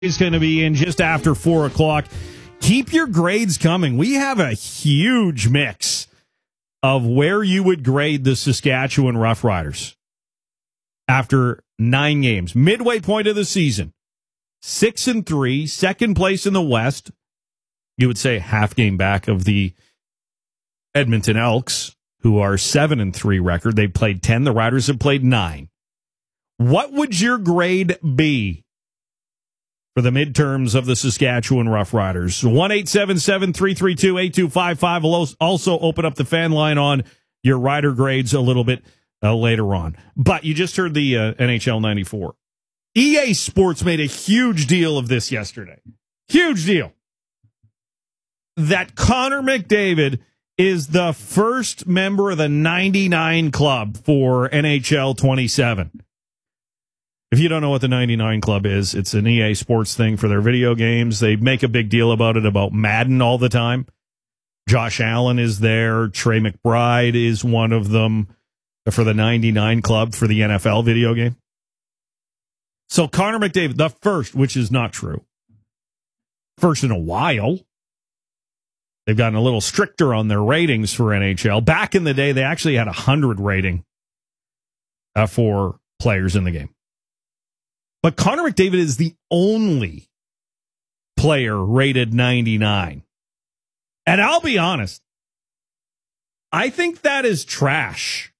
is going to be in just after 4 o'clock. Keep your grades coming. We have a huge mix of where you would grade the Saskatchewan Roughriders after 9 games. Midway point of the season, 6-3, second place in the West. You would say half game back of the Edmonton Elks, who are 7-3 record. They've played 10. The Riders have played 9. What would your grade be for the midterms of the Saskatchewan Roughriders? 1-877-332-8255. We'll also open up the fan line on your Rider grades a little bit later on. But you just heard the NHL 94. EA Sports made a huge deal of this yesterday. Huge deal. That Connor McDavid is the first member of the 99 club for NHL 27. If you don't know what the 99 Club is, it's an EA Sports thing for their video games. They make a big deal about it, about Madden all the time. Josh Allen is there. Trey McBride is one of them for the 99 Club for the NFL video game. So Connor McDavid, the first, which is not true. First in a while. They've gotten a little stricter on their ratings for NHL. Back in the day, they actually had a 100 rating for players in the game. But Connor McDavid is the only player rated 99. And I'll be honest, I think that is trash.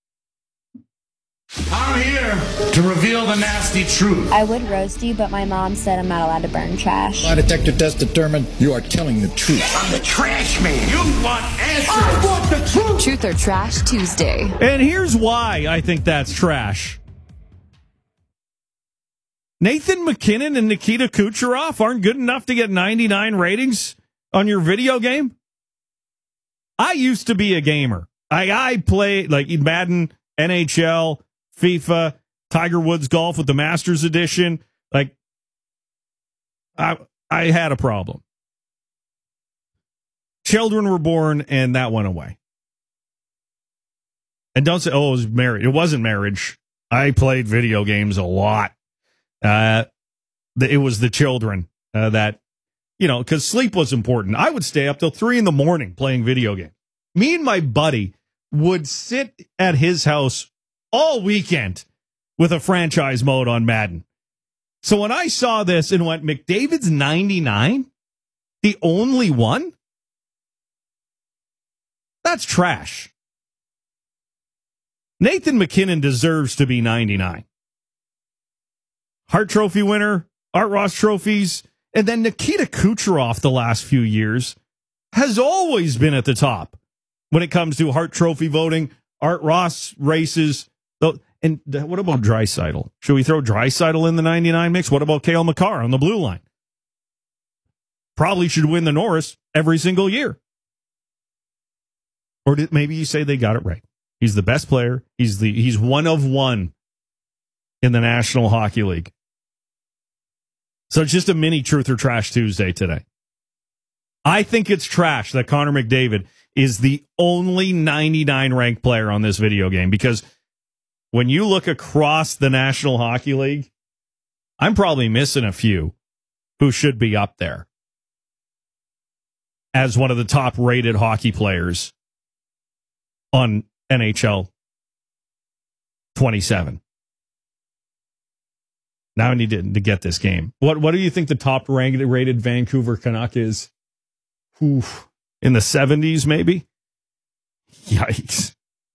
I'm here to reveal the nasty truth. I would roast you, but my mom said I'm not allowed to burn trash. My detector test determined you are telling the truth. I'm the trash man. You want answers. I want the truth. Truth or Trash Tuesday. And here's why I think that's trash. Nathan MacKinnon and Nikita Kucherov aren't good enough to get 99 ratings on your video game? I used to be a gamer. I played like Madden, NHL, FIFA, Tiger Woods Golf with the Masters Edition. Like, I had a problem. Children were born, and that went away. And don't say, oh, it was marriage. It wasn't marriage. I played video games a lot. It was the children that, because sleep was important. I would stay up till 3 a.m. playing video games. Me and my buddy would sit at his house all weekend with a franchise mode on Madden. So when I saw this and went, McDavid's 99, the only one, that's trash. Nathan MacKinnon deserves to be 99. Hart Trophy winner, Art Ross trophies, and then Nikita Kucherov the last few years has always been at the top when it comes to Hart Trophy voting, Art Ross races. And what about Draisaitl? Should we throw Draisaitl in the 99 mix? What about Cale Makar on the blue line? Probably should win the Norris every single year. Or maybe you say they got it right. He's the best player. He's one of one in the National Hockey League. So it's just a mini Truth or Trash Tuesday today. I think it's trash that Connor McDavid is the only 99 ranked player on this video game, because when you look across the National Hockey League, I'm probably missing a few who should be up there as one of the top rated hockey players on NHL 27. Now I need to get this game. What do you think the top rated Vancouver Canuck is? Oof. In the 70s, maybe? Yikes.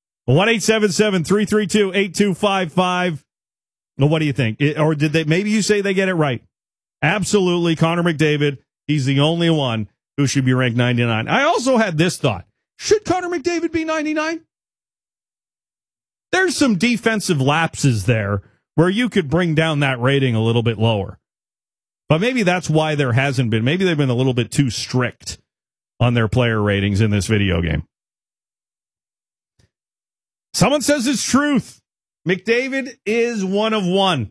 1-877-332-8255. Well, what do you think? Or did they? Maybe you say they get it right. Absolutely, Connor McDavid, he's the only one who should be ranked 99. I also had this thought. Should Connor McDavid be 99? There's some defensive lapses there where you could bring down that rating a little bit lower. But maybe that's why there hasn't been. Maybe they've been a little bit too strict on their player ratings in this video game. Someone says it's truth. McDavid is one of one.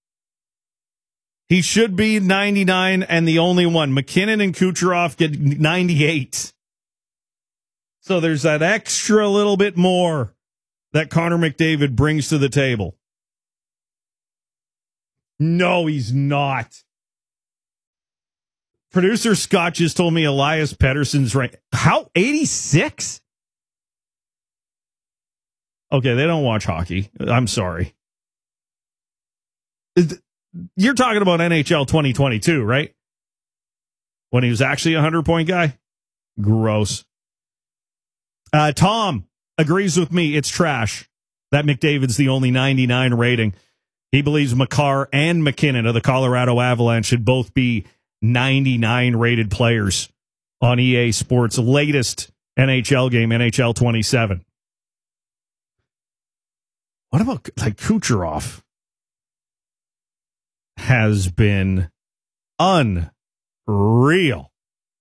He should be 99 and the only one. MacKinnon and Kucherov get 98. So there's that extra little bit more that Connor McDavid brings to the table. No, he's not. Producer Scott just told me Elias Pettersson's rank. How? 86? Okay, they don't watch hockey. I'm sorry. You're talking about NHL 2022, right? When he was actually a 100-point guy? Gross. Tom agrees with me. It's trash that McDavid's the only 99 rating. He believes Makar and McKinnon of the Colorado Avalanche should both be 99 rated players on EA Sports' latest NHL game, NHL 27. What about like Kucherov? Has been unreal.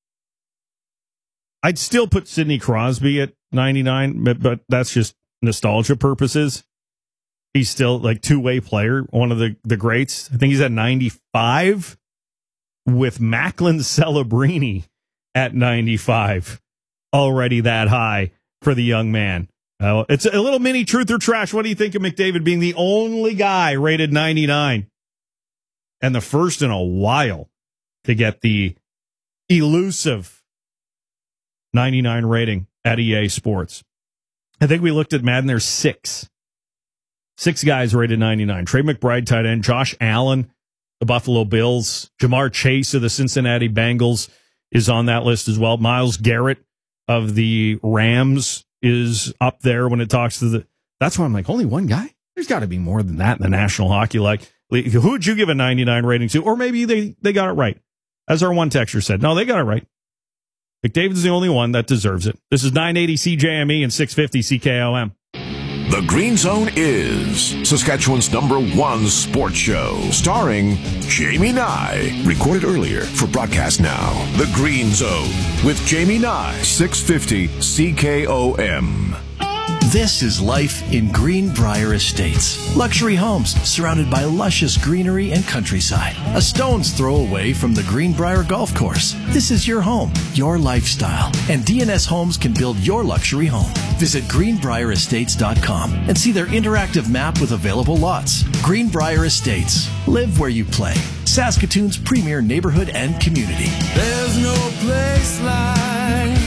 I'd still put Sidney Crosby at 99, but that's just nostalgia purposes. He's still like two-way player, one of the greats. I think he's at 95 with Macklin Celebrini at 95. Already that high for the young man. It's a little mini truth or trash. What do you think of McDavid being the only guy rated 99? And the first in a while to get the elusive 99 rating at EA Sports. I think we looked at Madden. There's six guys rated 99. Trey McBride, tight end. Josh Allen, the Buffalo Bills. Jamar Chase of the Cincinnati Bengals is on that list as well. Myles Garrett of the Rams is up there when it talks to the... That's why I'm like, only one guy? There's got to be more than that in the National Hockey League. Who would you give a 99 rating to? Or maybe they got it right. As our one texter said. No, they got it right. McDavid's the only one that deserves it. This is 980 CJME and 650 CKOM. The Green Zone is Saskatchewan's #1 sports show, starring Jamie Nye. Recorded earlier for broadcast now. The Green Zone with Jamie Nye, 650 CKOM. This is life in Greenbrier Estates. Luxury homes surrounded by luscious greenery and countryside. A stone's throw away from the Greenbrier Golf Course. This is your home, your lifestyle, and DNS Homes can build your luxury home. Visit greenbrierestates.com and see their interactive map with available lots. Greenbrier Estates. Live where you play. Saskatoon's premier neighborhood and community. There's no place like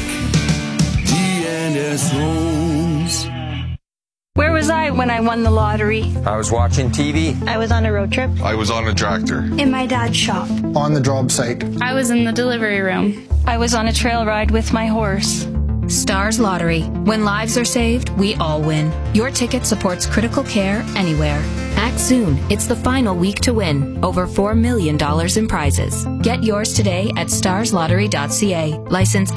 DNS Homes. Where was I when I won the lottery? I was watching TV. I was on a road trip. I was on a tractor. In my dad's shop. On the job site. I was in the delivery room. I was on a trail ride with my horse. Stars Lottery. When lives are saved, we all win. Your ticket supports critical care anywhere. Act soon. It's the final week to win. Over $4 million in prizes. Get yours today at starslottery.ca. License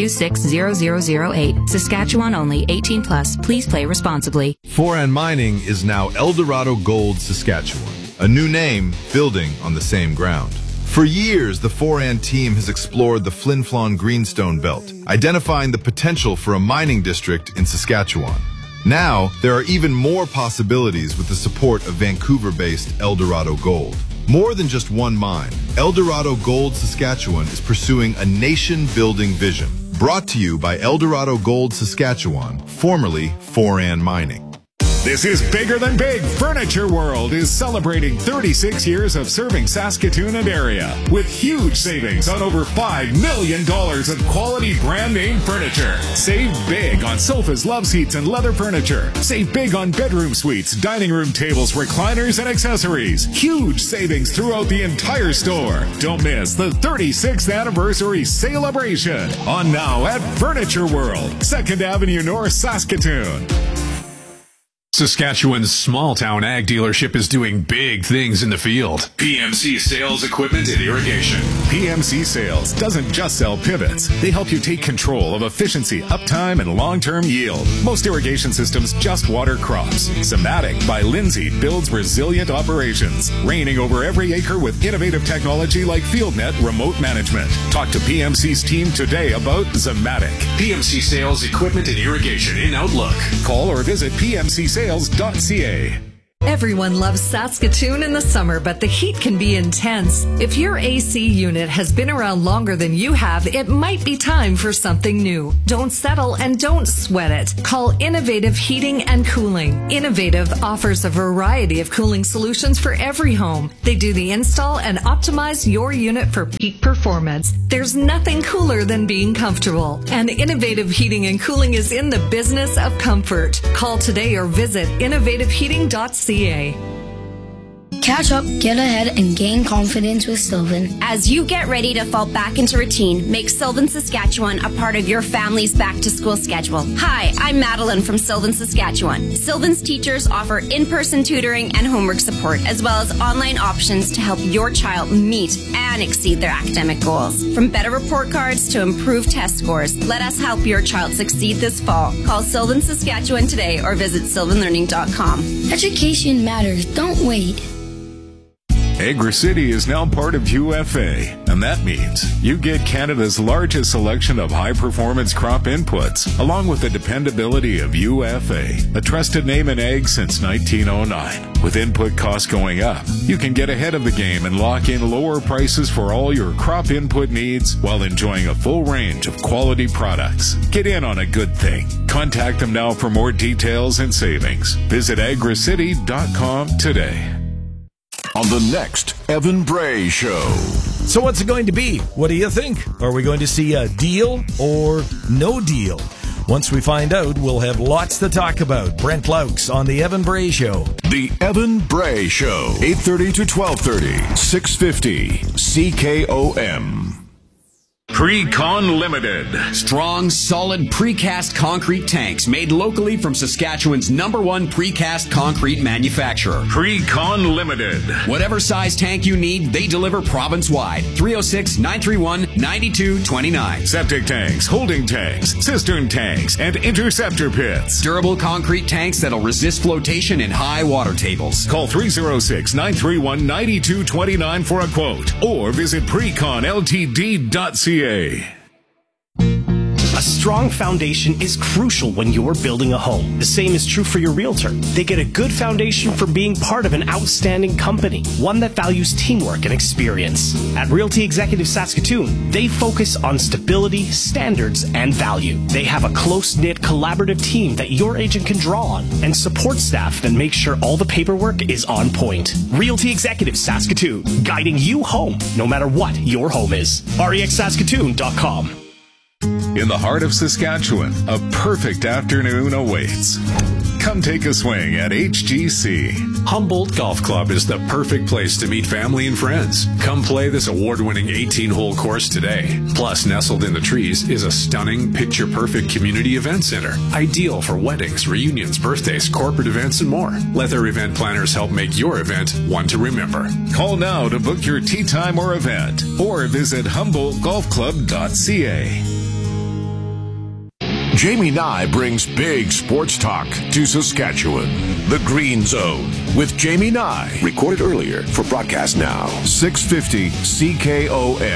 LR260008. Saskatchewan only. 18+. Please play responsibly. Foran Mining is now Eldorado Gold Saskatchewan. A new name building on the same ground. For years, the Foran team has explored the Flin Flon Greenstone Belt, identifying the potential for a mining district in Saskatchewan. Now, there are even more possibilities with the support of Vancouver-based Eldorado Gold. More than just one mine, Eldorado Gold Saskatchewan is pursuing a nation-building vision. Brought to you by Eldorado Gold Saskatchewan, formerly Foran Mining. This is Bigger Than Big. Furniture World is celebrating 36 years of serving Saskatoon and area with huge savings on over $5 million of quality brand name furniture. Save big on sofas, love seats, and leather furniture. Save big on bedroom suites, dining room tables, recliners, and accessories. Huge savings throughout the entire store. Don't miss the 36th anniversary celebration on now at Furniture World, 2nd Avenue North, Saskatoon. Saskatchewan's small-town ag dealership is doing big things in the field. PMC Sales Equipment and Irrigation. PMC Sales doesn't just sell pivots. They help you take control of efficiency, uptime, and long-term yield. Most irrigation systems just water crops. Zematic by Lindsay builds resilient operations, reigning over every acre with innovative technology like FieldNet remote management. Talk to PMC's team today about Zematic. PMC Sales Equipment and Irrigation in Outlook. Call or visit PMCSales.ca. Everyone loves Saskatoon in the summer, but the heat can be intense. If your AC unit has been around longer than you have, it might be time for something new. Don't settle and don't sweat it. Call Innovative Heating and Cooling. Innovative offers a variety of cooling solutions for every home. They do the install and optimize your unit for peak performance. There's nothing cooler than being comfortable. And Innovative Heating and Cooling is in the business of comfort. Call today or visit innovativeheating.ca. Catch up, get ahead, and gain confidence with Sylvan. As you get ready to fall back into routine, make Sylvan Saskatchewan a part of your family's back-to-school schedule. Hi, I'm Madeline from Sylvan Saskatchewan. Sylvan's teachers offer in-person tutoring and homework support, as well as online options to help your child meet and exceed their academic goals. From better report cards to improved test scores, let us help your child succeed this fall. Call Sylvan Saskatchewan today or visit sylvanlearning.com. Education matters. Don't wait. Agri-City is now part of UFA, and that means you get Canada's largest selection of high-performance crop inputs, along with the dependability of UFA, a trusted name in ag since 1909. With input costs going up, you can get ahead of the game and lock in lower prices for all your crop input needs while enjoying a full range of quality products. Get in on a good thing. Contact them now for more details and savings. Visit agricity.com today. On the next Evan Bray Show. So what's it going to be? What do you think? Are we going to see a deal or no deal? Once we find out, we'll have lots to talk about. Brent Laux on The Evan Bray Show. The Evan Bray Show, 8:30 to 12:30, 650 CKOM. Precon Limited. Strong, solid precast concrete tanks made locally from Saskatchewan's #1 precast concrete manufacturer. Precon Limited. Whatever size tank you need, they deliver province-wide. 306-931-9229. Septic tanks, holding tanks, cistern tanks, and interceptor pits. Durable concrete tanks that'll resist flotation in high water tables. Call 306-931-9229 for a quote or visit preconltd.ca. A strong foundation is crucial when you're building a home. The same is true for your realtor. They get a good foundation for being part of an outstanding company, one that values teamwork and experience. At Realty Executive Saskatoon, they focus on stability, standards, and value. They have a close-knit, collaborative team that your agent can draw on and support staff that make sure all the paperwork is on point. Realty Executive Saskatoon, guiding you home, no matter what your home is. REXSaskatoon.com. In the heart of Saskatchewan, a perfect afternoon awaits. Come take a swing at HGC. Humboldt Golf Club is the perfect place to meet family and friends. Come play this award-winning 18-hole course today. Plus, nestled in the trees is a stunning, picture-perfect community event center. Ideal for weddings, reunions, birthdays, corporate events, and more. Let their event planners help make your event one to remember. Call now to book your tee time or event, or visit humboldtgolfclub.ca. Jamie Nye brings big sports talk to Saskatchewan. The Green Zone with Jamie Nye. Recorded earlier for broadcast now. 650 CKOM.